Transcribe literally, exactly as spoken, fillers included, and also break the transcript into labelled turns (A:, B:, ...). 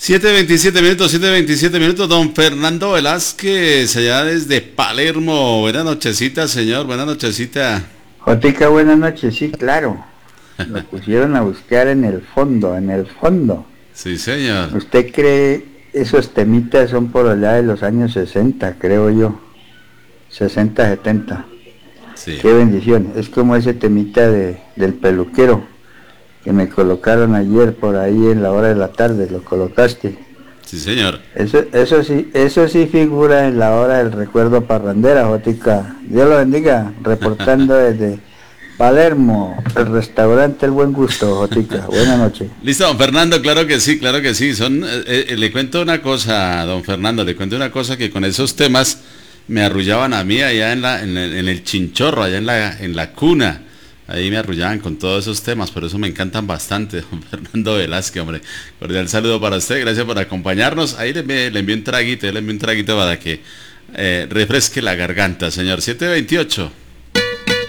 A: siete veintisiete minutos, siete veintisiete minutos, don Fernando Velázquez, allá desde Palermo. Buenas nochecita, señor, buenas nochecita.
B: Jotica, buenas noches, sí, claro. Lo pusieron a buscar en el fondo, en el fondo.
A: Sí, señor.
B: ¿Usted cree esos temitas son por allá de los años sesenta, creo yo? sesenta, setenta.
A: Sí.
B: Qué bendición. Es como ese temita de, del peluquero que me colocaron ayer por ahí en la hora de la tarde, lo colocaste.
A: Sí, señor.
B: Eso, eso sí, eso sí figura en la hora del recuerdo parrandera, Jotica. Dios lo bendiga, reportando desde Palermo, el restaurante El Buen Gusto, Jotica. Buenas noches.
A: Listo, don Fernando, claro que sí, claro que sí. Son, eh, eh, le cuento una cosa, don Fernando, le cuento una cosa que con esos temas me arrullaban a mí allá en la, en el, en el chinchorro, allá en la, en la cuna. Ahí me arrullaban con todos esos temas, por eso me encantan bastante, don Fernando Velázquez, hombre. Cordial saludo para usted, gracias por acompañarnos. Ahí le, le envío un traguito, le envío un traguito para que eh, refresque la garganta, señor. siete veintiocho.